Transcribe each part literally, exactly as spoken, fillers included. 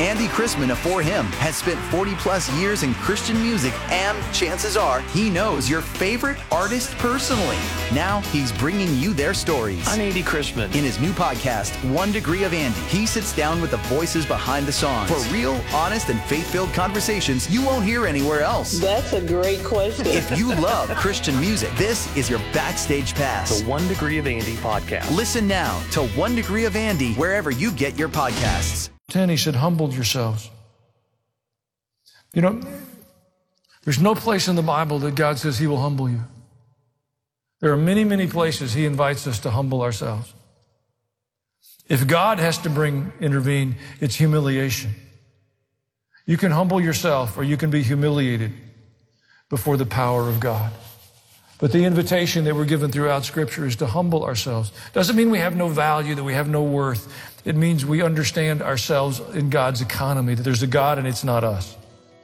Andy Chrisman of For Him has spent forty plus years in Christian music, and chances are he knows your favorite artist personally. Now he's bringing you their stories. I'm Andy Chrisman. In his new podcast, One Degree of Andy, he sits down with the voices behind the songs for real, honest, and faith-filled conversations you won't hear anywhere else. That's a great question. If you love Christian music, this is your backstage pass. The One Degree of Andy podcast. Listen now to One Degree of Andy wherever you get your podcasts. ten, he said, humble yourselves. You know, there's no place in the Bible that God says he will humble you. There are many, many places he invites us to humble ourselves. If God has to bring, intervene, it's humiliation. You can humble yourself or you can be humiliated before the power of God. But the invitation that we're given throughout Scripture is to humble ourselves. Doesn't mean we have no value, that we have no worth. It means we understand ourselves in God's economy, that there's a God and it's not us.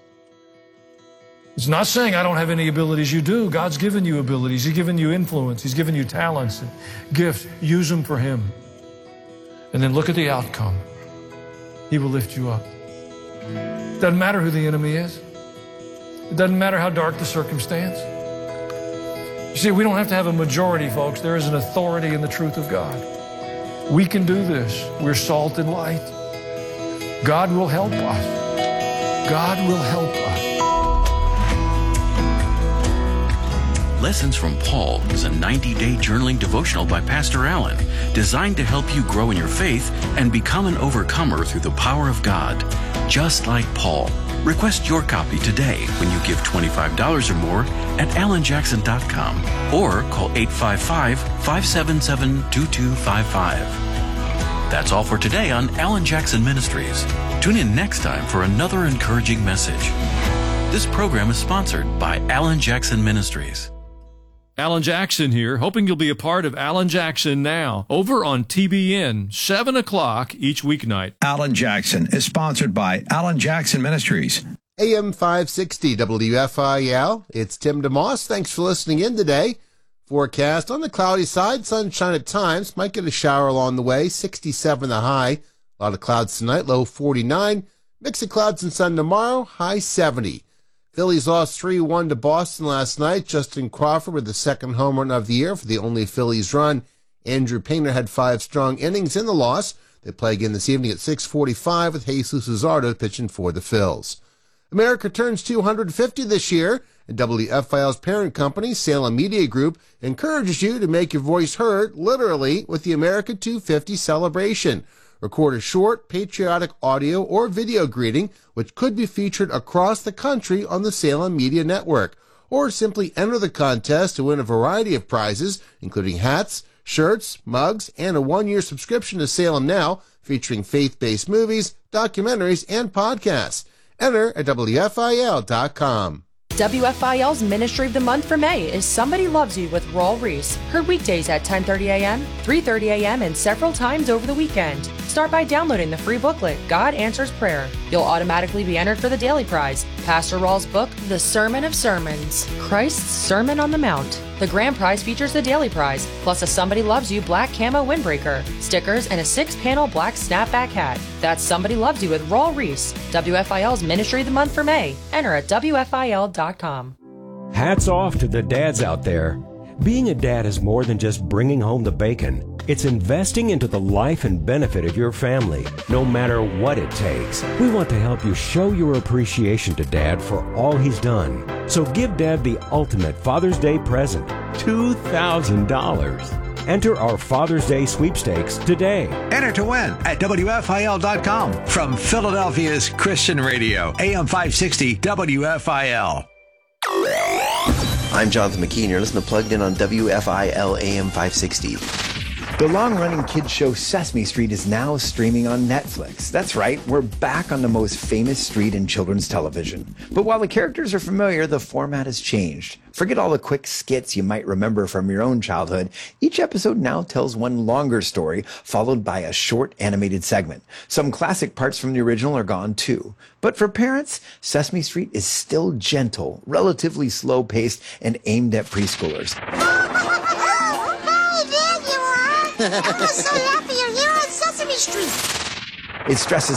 It's not saying I don't have any abilities. You do. God's given you abilities. He's given you influence. He's given you talents and gifts. Use them for Him. And then look at the outcome. He will lift you up. It doesn't matter who the enemy is. It doesn't matter how dark the circumstance. You see, we don't have to have a majority, folks. There is an authority in the truth of God. We can do this. We're salt and light. God will help us. God will help us. Lessons from Paul is a ninety-day journaling devotional by Pastor Allen, designed to help you grow in your faith and become an overcomer through the power of God, just like Paul. Request your copy today when you give twenty-five dollars or more at alan jackson dot com or call eight five five, five seven seven, two two five five. That's all for today on Alan Jackson Ministries. Tune in next time for another encouraging message. This program is sponsored by Alan Jackson Ministries. Alan Jackson here, hoping you'll be a part of Alan Jackson Now, over on T B N, seven o'clock each weeknight. Alan Jackson is sponsored by Alan Jackson Ministries. A M five sixty W F I L, it's Tim DeMoss. Thanks for listening in today. Forecast on the cloudy side, sunshine at times, might get a shower along the way, sixty-seven the high. A lot of clouds tonight, low forty-nine. Mix of clouds and sun tomorrow, high seventy. Phillies lost three one to Boston last night. Justin Crawford with the second home run of the year for the only Phillies run. Andrew Painter had five strong innings in the loss. They play again this evening at six forty-five with Jesus Luzardo pitching for the Phils. America turns two hundred fifty this year, and W F I L's parent company, Salem Media Group, encourages you to make your voice heard, literally, with the America two fifty celebration. Record a short, patriotic audio or video greeting, which could be featured across the country on the Salem Media Network. Or simply enter the contest to win a variety of prizes, including hats, shirts, mugs, and a one-year subscription to Salem Now, featuring faith-based movies, documentaries, and podcasts. Enter at W F I L dot com. W F I L's Ministry of the Month for May is Somebody Loves You with Raul Reese. Heard weekdays at ten thirty a.m., three thirty a.m., and several times over the weekend. Start by downloading the free booklet, God Answers Prayer. You'll automatically be entered for the daily prize, Pastor Raul's book, The Sermon of Sermons, Christ's Sermon on the Mount. The grand prize features the daily prize, plus a Somebody Loves You black camo windbreaker, stickers, and a six-panel black snapback hat. That's Somebody Loves You with Raul Reese, W F I L's Ministry of the Month for May. Enter at W F I L dot com. Hats off to the dads out there. Being a dad is more than just bringing home the bacon. It's investing into the life and benefit of your family, no matter what it takes. We want to help you show your appreciation to Dad for all he's done. So give Dad the ultimate Father's Day present, two thousand dollars. Enter our Father's Day sweepstakes today. Enter to win at W F I L dot com from Philadelphia's Christian Radio, A M five sixty W F I L. I'm Jonathan McKean. You're listening to Plugged In on W F I L A M five sixty. The long-running kids show Sesame Street is now streaming on Netflix. That's right, we're back on the most famous street in children's television. But while the characters are familiar, the format has changed. Forget all the quick skits you might remember from your own childhood. Each episode now tells one longer story, followed by a short animated segment. Some classic parts from the original are gone too. But for parents, Sesame Street is still gentle, relatively slow-paced, and aimed at preschoolers. I'm so happy you're here on Sesame Street. It stresses